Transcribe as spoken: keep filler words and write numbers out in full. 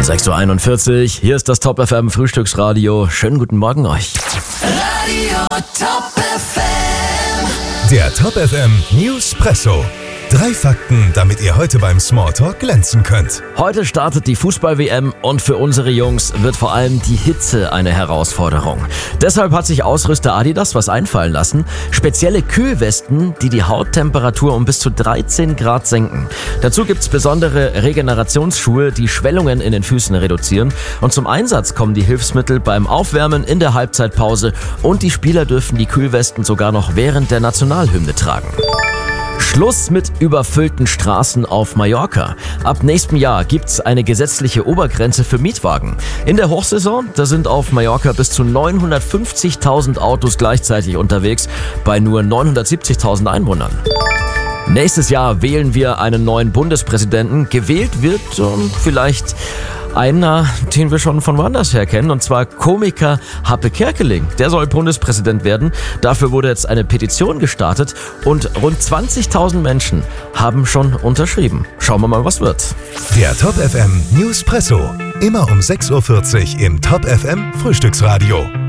sechs Uhr einundvierzig, hier ist das Top F M Frühstücksradio. Schönen guten Morgen euch. Radio Top F M. Der Top F M Newspresso. Drei Fakten, damit ihr heute beim Smalltalk glänzen könnt. Heute startet die Fußball-W M und für unsere Jungs wird vor allem die Hitze eine Herausforderung. Deshalb hat sich Ausrüster Adidas was einfallen lassen. Spezielle Kühlwesten, die die Hauttemperatur um bis zu dreizehn Grad senken. Dazu gibt's besondere Regenerationsschuhe, die Schwellungen in den Füßen reduzieren. Und zum Einsatz kommen die Hilfsmittel beim Aufwärmen in der Halbzeitpause. Und die Spieler dürfen die Kühlwesten sogar noch während der Nationalhymne tragen. Schluss mit überfüllten Straßen auf Mallorca. Ab nächstem Jahr gibt's eine gesetzliche Obergrenze für Mietwagen. In der Hochsaison, da sind auf Mallorca bis zu neunhundertfünfzigtausend Autos gleichzeitig unterwegs, bei nur neunhundertsiebzigtausend Einwohnern. Nächstes Jahr wählen wir einen neuen Bundespräsidenten. Gewählt wird um, vielleicht einer, den wir schon von woanders her kennen, und zwar Komiker Happe Kerkeling. Der soll Bundespräsident werden. Dafür wurde jetzt eine Petition gestartet und rund zwanzigtausend Menschen haben schon unterschrieben. Schauen wir mal, was wird. Der Top F M Newspresso. Immer um sechs Uhr vierzig im Top F M Frühstücksradio.